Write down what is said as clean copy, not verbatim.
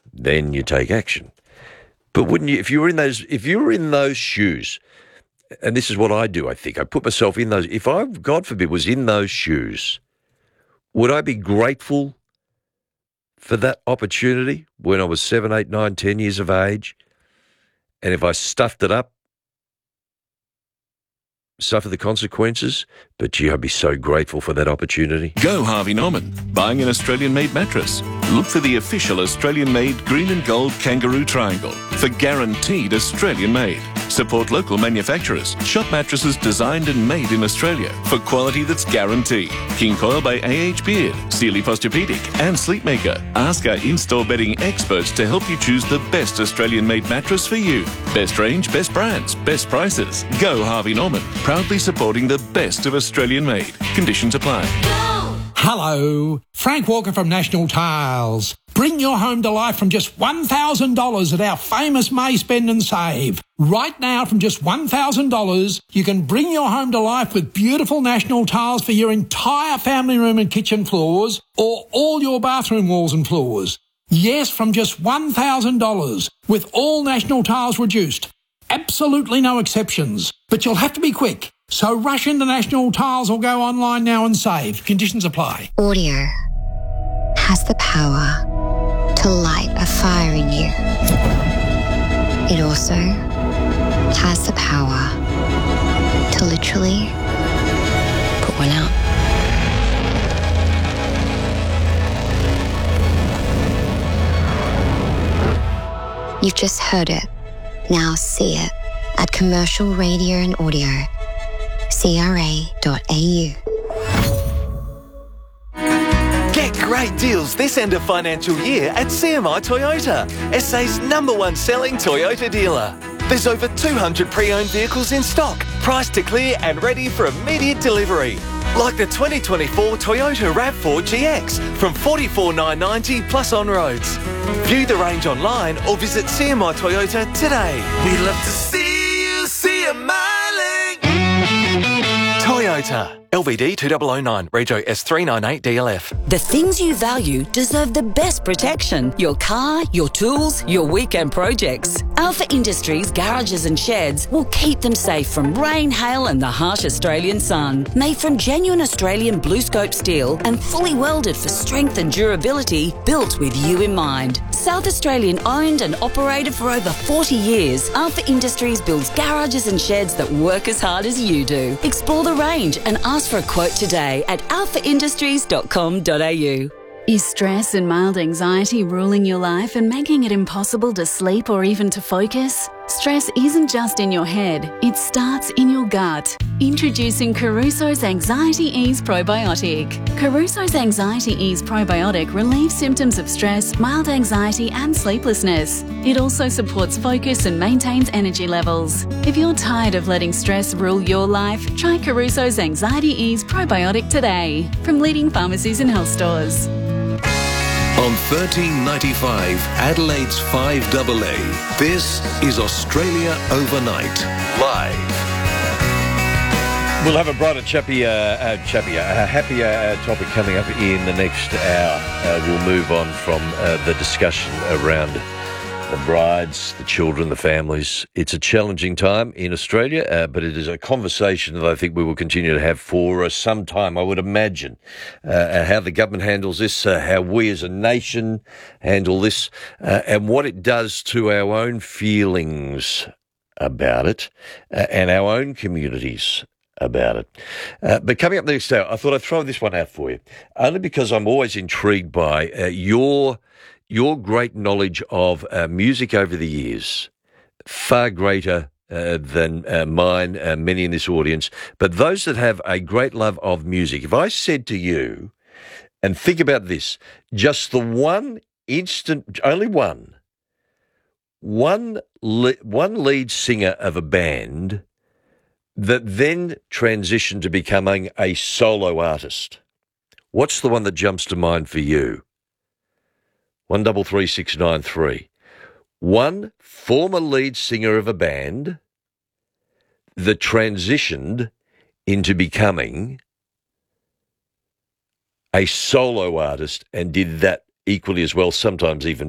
then you take action. But wouldn't you, if you were in those shoes, and this is what I do, I think, I put myself in those, if I, God forbid, was in those shoes, would I be grateful for that opportunity when I was 7, 8, 9, 10 years of age? And if I stuffed it up, suffer the consequences, but gee, I'd be so grateful for that opportunity. Go Harvey Norman. Buying an Australian-made mattress? Look for the official Australian-made green and gold kangaroo triangle for guaranteed Australian-made. Support local manufacturers. Shop mattresses designed and made in Australia for quality that's guaranteed. King Coil by A.H. Beard, Sealy Posturepedic and Sleepmaker. Ask our in-store bedding experts to help you choose the best Australian-made mattress for you. Best range, best brands, best prices. Go Harvey Norman. Proudly supporting the best of Australian-made. Conditions apply. Hello, Frank Walker from National Tiles. Bring your home to life from just $1,000 at our famous May Spend and Save. Right now, from just $1,000, you can bring your home to life with beautiful National Tiles for your entire family room and kitchen floors, or all your bathroom walls and floors. Yes, from just $1,000, with all National Tiles reduced. Absolutely no exceptions. But you'll have to be quick. So rush into National Tiles or go online now and save. Conditions apply. Audio has the power to light a fire in you. It also has the power to literally put one out. You've just heard it. Now see it at Commercial Radio and Audio. CRA.au. Get great deals this end of financial year at CMI Toyota, SA's #1 selling Toyota dealer. There's over 200 pre-owned vehicles in stock, priced to clear and ready for immediate delivery. Like the 2024 Toyota RAV4 GX from $44,990 plus on roads. View the range online or visit CMI Toyota today. We love to see you smiling. Toyota. LVD 2009, Rego S398DLF. The things you value deserve the best protection. Your car, your tools, your weekend projects. Alpha Industries garages and sheds will keep them safe from rain, hail and the harsh Australian sun. Made from genuine Australian blue scope steel and fully welded for strength and durability, built with you in mind. South Australian owned and operated for over 40 years, Alpha Industries builds garages and sheds that work as hard as you do. Explore the range and ask for a quote today at alphaindustries.com.au. Is stress and mild anxiety ruling your life and making it impossible to sleep or even to focus? Stress isn't just in your head, it starts in your gut. Introducing Caruso's Anxiety Ease Probiotic. Caruso's Anxiety Ease Probiotic relieves symptoms of stress, mild anxiety and sleeplessness. It also supports focus and maintains energy levels. If you're tired of letting stress rule your life, try Caruso's Anxiety Ease Probiotic today from leading pharmacies and health stores. On 1395, Adelaide's 5AA, this is Australia Overnight, live. We'll have a brighter, happier topic coming up in the next hour. We'll move on from the discussion around the brides, the children, the families. It's a challenging time in Australia, but it is a conversation that I think we will continue to have for some time, I would imagine. How the government handles this, how we as a nation handle this, and what it does to our own feelings about it, and our own communities about it. But coming up next hour, I thought I'd throw this one out for you, only because I'm always intrigued by your great knowledge of music over the years, far greater than mine, many in this audience, but those that have a great love of music. If I said to you, and think about this, just the one instant, only one lead singer of a band that then transitioned to becoming a solo artist, what's the one that jumps to mind for you? 133693. One former lead singer of a band that transitioned into becoming a solo artist and did that equally as well, sometimes even